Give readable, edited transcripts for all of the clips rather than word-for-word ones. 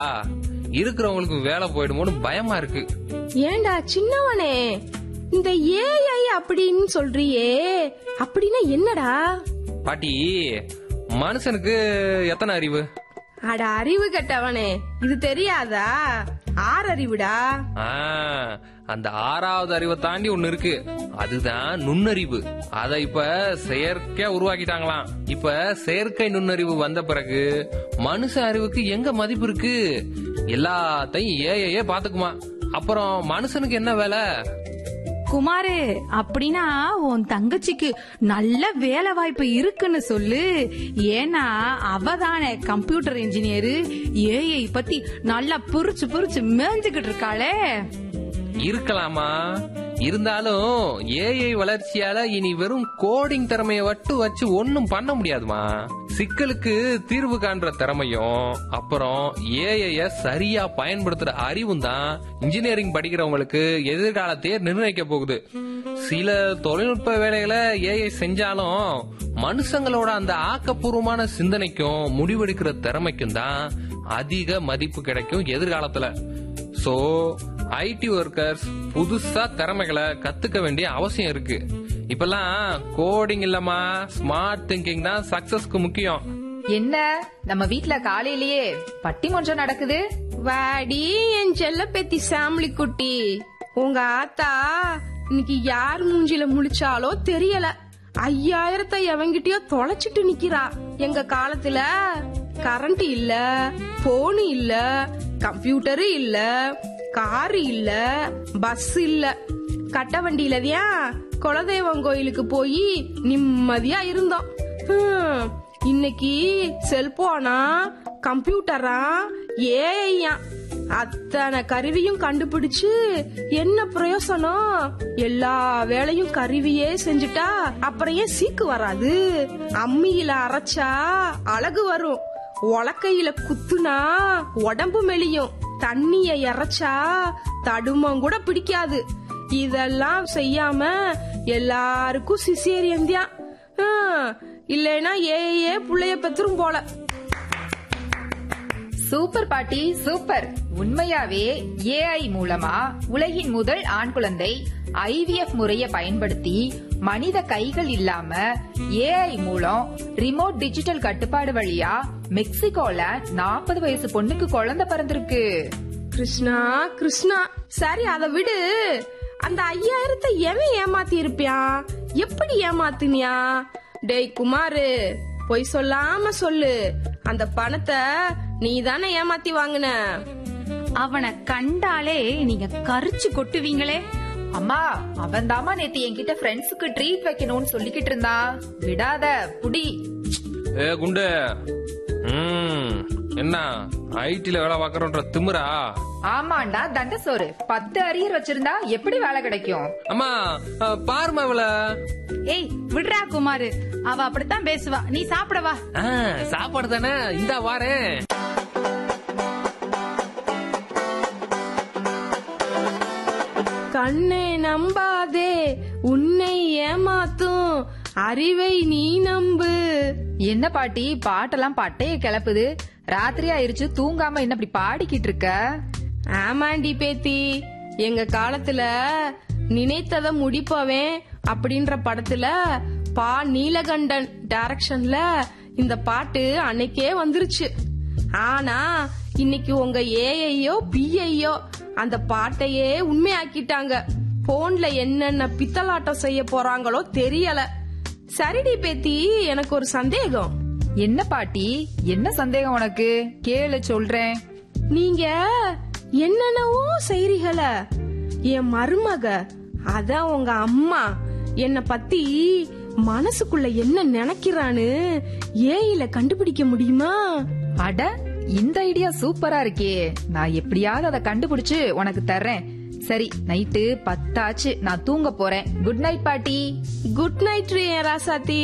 இருக்கிறவங்களுக்கு வேலை போயிடுமோன்னு பயமா இருக்கு. ஏண்டா சின்னவனே, இந்த ஏஐ அப்படின்னு சொல்றியே, அப்படின்னா என்னடா? பாட்டி, மனுஷனுக்கு எத்தனை அறிவு? அட அறிவு கட்டவனே, இது தெரியாதா? 6 அறிவுடா. அந்த 6வது அறிவை தாண்டி ஒண்ணு இருக்கு, அதுதான் நுண்ணறிவு. அத இப்ப செயற்கையா உருவாக்கிட்டாங்களாம். இப்ப செயற்கை நுண்ணறிவு வந்த பிறகு மனுஷ அறிவுக்கு எங்க மதிப்பு இருக்கு? எல்லாத்தையும் ஏஐயே பாத்துக்குமா. அப்புறம் மனுஷனுக்கு என்ன வேலை? குமாரு, அப்படின்னா உன் தங்கச்சிக்கு நல்ல வேலை வாய்ப்பு இருக்குன்னு சொல்லு. ஏன்னா அவதானே கம்ப்யூட்டர் இன்ஜினியரு, ஏஐ பத்தி நல்லா புரிச்சு மேஞ்சுக்கிட்டு இருக்காளே. இருக்கலாமா, இருந்தாலும் ஏஐ வளர்ச்சியால இனி வெறும் கோடிங் திறமையை வச்சு ஒன்னும் பண்ண முடியாதுமா. சிக்கலுக்கு தீர்வு காண்ற திறமையும் அப்புறம் ஏஐ சரியா பயன்படுத்துற அறிவும் தான் இன்ஜினியரிங் படிக்கிறவங்களுக்கு எதிர்காலத்தையே நிர்ணயிக்க போகுது. சில தொழில்நுட்ப வேலைகளை ஏஐ செஞ்சாலும் மனுஷங்களோட அந்த ஆக்கப்பூர்வமான சிந்தனைக்கும் முடிவெடுக்கிற திறமைக்கும் தான் அதிக மதிப்பு கிடைக்கும் எதிர்காலத்துல. சோ ஐடி ஒர்க்கர்ஸ் புதுசா திறமைகளை கத்துக்க வேண்டிய அவசியம் இருக்கு. இப்பெல்லாம் கோடிங் இல்லமா, ஸ்மார்ட் திங்கிங் தான் சக்சஸ்க்கு முக்கியம். என்ன நம்ம வீட்ல காலையிலேயே பட்டிமன்றம் நடக்குது? வாடி என் செல்ல பேத்தி சாமிலி குட்டி, உங்க ஆத்தா இன்னைக்கு யார் மூஞ்சில முழிச்சாலோ தெரியல, 5000 எவங்கிட்டயோ தொலைச்சிட்டு நிக்கிறா. எங்க காலத்துல கரண்ட் இல்ல, போன் இல்ல, கம்ப்யூட்டரு இல்ல, காரு இல்ல, பஸ் இல்ல, கட்ட வண்டியிலதியா குலதெய்வம் கோயிலுக்கு போய் நிம்மதியா இருந்தோம். இன்னைக்கு செல்போனா, கம்ப்யூட்டரா, ஏஐயா, அத்தனை கருவியும் கண்டுபிடிச்சு என்ன பிரயோசனம்? எல்லா வேலையும் கருவியே செஞ்சுட்டா அப்புறம் ஏன் சீக்கு வராது? அம்மியில அரைச்சா அழகு வரும், உலக்கையில குத்துனா உடம்பு மெலியும், தண்ணிய இறைச்சா தடுமம் கூட பிடிக்காது. இதெல்லாம் செய்யாம எல்லாருக்கும் சிசேரியன் தான். இல்லைன்னா ஏஏ புள்ளைய பெத்துரும் போல. சூப்பர் பாட்டி, சூப்பர். உண்மையாவே ஏஐ மூலமா உலகின் முதல் ஆண் குழந்தை ஐவிஎஃப் முறையை பயன்படுத்தி மனித கைகள் இல்லாம ஏஐ மூலம் ரிமோட் டிஜிட்டல் கட்டுப்பாடு வழியா மெக்சிகோல 40 வயசு பொண்ணுக்கு குழந்தை பிறந்திருக்கு. கிருஷ்ணா கிருஷ்ணா, சரி அத விடு. அந்த 5000 எவன் ஏமாத்தி இருப்பியான்? எப்படி ஏமாத்தினியா? டேய் குமாரு, பொய் சொல்லாம சொல்லு, அந்த பணத்தை நீ தானே ஏமாத்தி வாங்கின? அவனை கண்டாலே நீங்க கரிச்சு கொட்டுவீங்களே. அம்மா, அவன் தாமா நேத்து என்கிட்ட ஃப்ரெண்ட்ஸுக்கு ட்ரீட் வைக்கணும்னு சொல்லிக்கிட்டு இருந்தா. விடாத புடி. ஏ குண்டு, என்ன ஐடில வேலை பாக்குறோன்ற திமிரா? ஆமாண்டா தண்ட சோறு. 10 அரியர் வச்சிருந்தா எப்படி வேலை கிடைக்கும்? அம்மா பாருமா இவள. ஏய் விடுறா குமாரு, அவ அப்படித்தான் பேசுவா. நீ சாப்பிடவா? சாப்பாடு தானே, இந்தா வாரேன். கண்ணை நம்பாதே, உன்னை ஏமாத்தும் அறிவை நீ நம்பு. என்ன பாட்டி, பாட்டெல்லாம் பட்டைய கிளப்புது. ராத்திரி ஆயிருச்சு, தூங்காம என்ன இப்படி பாடிக்கிட்டு இருக்க? ஆமாண்டி பேத்தி, எங்க காலத்துல நினைத்தத முடிப்பவன் அப்படின்ற படத்துல பா நீலகண்டன் டைரக்ஷன்ல இந்த பாட்டு அன்னைக்கே வந்துருச்சு. ஆனா இன்னைக்கு உங்க ஏஐயோ பிஐயோ அந்த பாட்டையே உண்மையாக்கிட்டாங்க. போன்ல என்னென்ன பித்தலாட்டம் செய்ய போறாங்களோ தெரியல. சரிடி பேத்தி, எனக்கு ஒரு சந்தேகம். என்ன பாட்டி, என்ன சந்தேகம் உனக்கு? கேளு சொல்றேன். நீங்க என்னென்னவோ செய்றீங்கள, என் மருமக, அதான் உங்க அம்மா, என்ன பத்தி மனசுக்குள்ள என்ன நினைக்கிறான்னு ஏஐல கண்டுபிடிக்க முடியுமா? அட, இந்த ஐடியா சூப்பரா இருக்கே. நான் எப்படியாவது அதை கண்டுபிடிச்சு உனக்கு தர்றேன். சரி, நைட்டு 10 ஆச்சு, நான் தூங்க போறேன். குட் நைட் பாட்டி. குட் நைட் ராசாத்தி.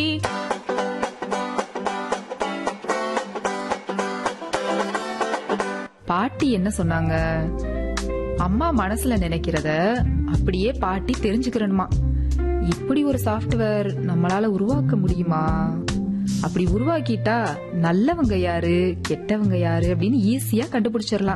பாட்டி என்ன சொன்னாங்க? அம்மா மனசுல நினைக்கிறத அப்படியே பாட்டி தெரிஞ்சுக்கிறணுமா? இப்படி ஒரு சாஃப்ட்வேர் நம்மளால உருவாக்க முடியுமா? அப்படி உருவாக்கிட்டா நல்லவங்க யாரு கெட்டவங்க யாரு அப்படின்னு ஈஸியா கண்டுபிடிச்சிடலாம்.